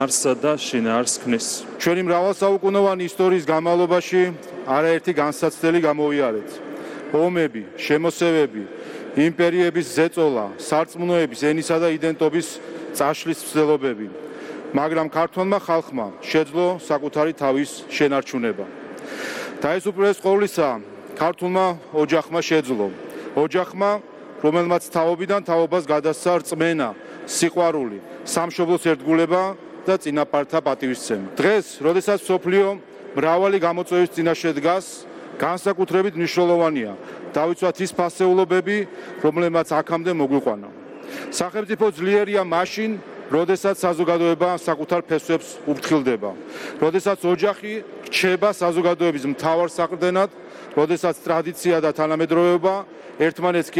არსა და შინაარს ქმნის. ჩვენი მრავალსაუკუნოვანი ისტორიის განმავლობაში არაერთი განსაცდელი გამოვიარეთ. ომები, შემოსევები, იმპერიების ზეწოლა, სარწმუნოების, ენისა და იდენტობის წაშლის მცდელობები. მაგრამ ქართველმა ხალხმა შეძლო საკუთარი თავის შენარჩუნება. და ეს უპირველეს ყოვლისა ქართულმა ოჯახმა შეძლო. ოჯახმა, რომელმაც თაობიდან თაობას გადასცა რწმენა, სიყვარული, სამშობლოს ერთგულება და წინაპართა პატივისცემა. დღეს, როდესაც მსოფლიო მრავალი გამოწვევის წინაშე დგას, განსაკუთრებით მნიშვნელოვანია დავიცვათ ის ფასეულობები, რომლებმაც აქამდე მოგვიყვანა. სახელმწიფო ძლიერია მაშინ, როდესაც საზოგადოება საკუთარ ფესვებს უფრთხილდება, როდესაც ოჯახი რჩება საზოგადოების მთავარ საყრდენად, როდესაც ტრადიცია და თანამედროვეობა ერთმანეთს